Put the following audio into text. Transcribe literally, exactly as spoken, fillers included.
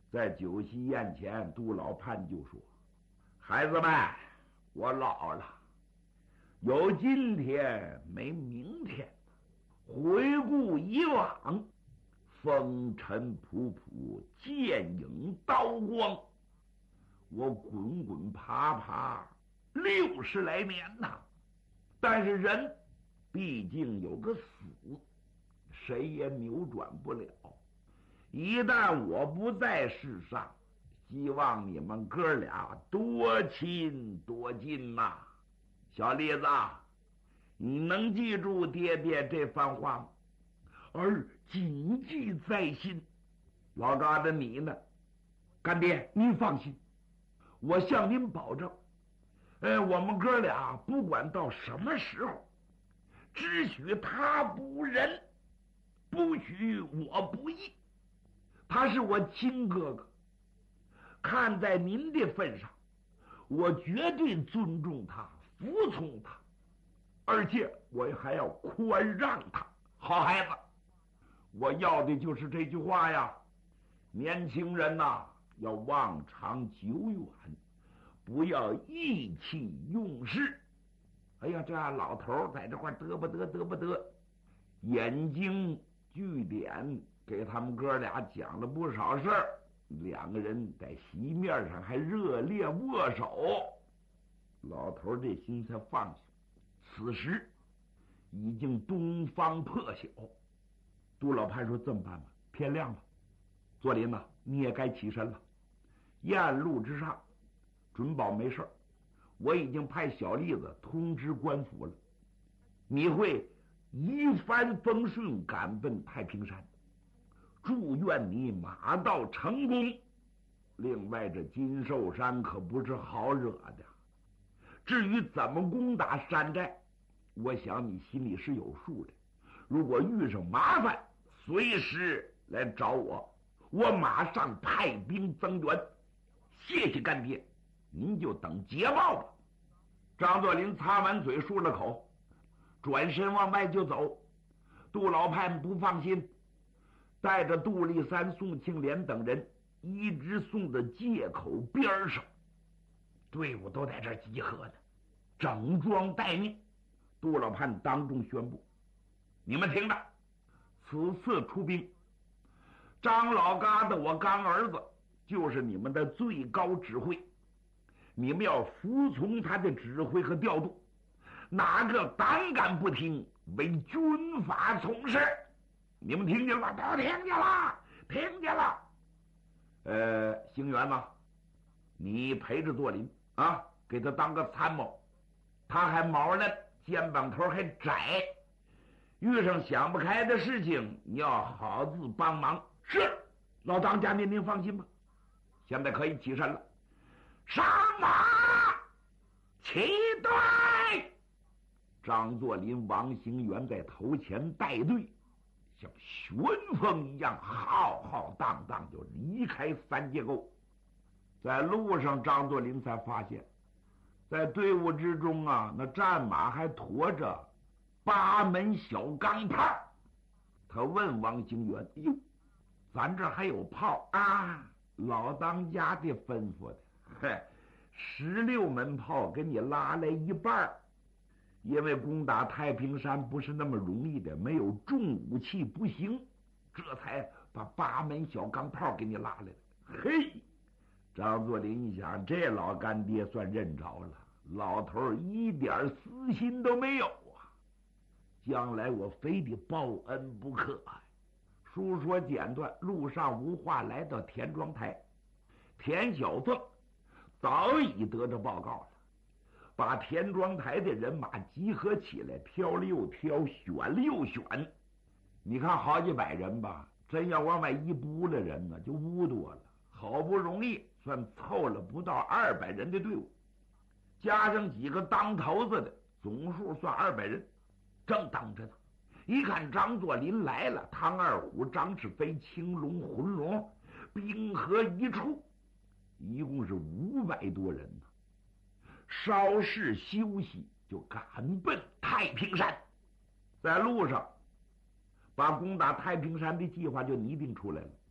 在酒席宴前，杜老潘就说：“孩子们，我老了，有今天没明天。回顾以往，风尘仆仆，剑影刀光，我滚滚爬爬六十来年呐。但是人毕竟有个死，谁也扭转不了。一旦我不在世上，希望你们哥俩多亲多近呐。小栗子，你能记住爹爹这番话吗？而谨记在心。老疙瘩你呢？干爹您放心，我向您保证，呃，我们哥俩不管到什么时候，只许他不仁，不许我不义。他是我亲哥哥，看在您的份上，我绝对尊重他，服从他，而且我还要宽让他。好孩子，我要的就是这句话呀。年轻人呐，要望长久远，不要意气用事。哎呀，这老头在这块得不得得不得，眼睛据点给他们哥俩讲了不少事儿，两个人在席面上还热烈握手。老头这心才放下。此时已经东方破晓，杜老潘说：“这么办吧，天亮了，左林呐，你也该起身了。宴路之上，准保没事，我已经派小栗子通知官府了，你会一帆风顺赶奔太平山，祝愿你马到成功。另外，这金寿山可不是好惹的。至于怎么攻打山寨，我想你心里是有数的。如果遇上麻烦，随时来找我，我马上派兵增援。谢谢干爹，您就等捷报吧。”张作霖擦完嘴漱了口，转身往外就走。杜老潘不放心，带着杜立三、宋庆莲等人一直送到界口边上，队伍都在这儿集合呢，整装待命。杜老潘当众宣布：“你们听着，此次出兵，张老疙瘩我干儿子就是你们的最高指挥，你们要服从他的指挥和调度，哪个胆敢不听，为军法从事。你们听见了吗？都听见了，听见了。呃，星元呐，你陪着作霖啊，给他当个参谋，他还毛呢，肩膀头还窄，遇上想不开的事情，你要好自帮忙。是，老当家您您放心吧。现在可以起身了，上马，起队！”张作霖、王行元在头前带队，像旋风一样浩浩荡荡就离开三界沟。在路上，张作霖才发现，在队伍之中啊，那战马还驮着八门小钢炮。他问王行元：“哟，咱这还有炮啊？”老当家的吩咐的，嘿，十六门炮给你拉来一半，因为攻打太平山不是那么容易的，没有重武器不行，这才把八门小钢炮给你拉来了。嘿，张作霖一想，这老干爹算认着了，老头一点私心都没有啊，将来我非得报恩不可啊。书说简短，路上无话，来到田庄台，田小凤早已得着报告了，把田庄台的人马集合起来，挑了又挑，选了又选。你看好几百人吧，真要往外一拨了人呢，就无多了。好不容易算凑了不到二百人的队伍，加上几个当头子的，总数算二百人，正等着呢。一看张作霖来了，唐二虎、张世飞、青龙、浑龙兵合一处，一共是五百多人呢。稍事休息，就赶奔太平山。在路上，把攻打太平山的计划就拟定出来了。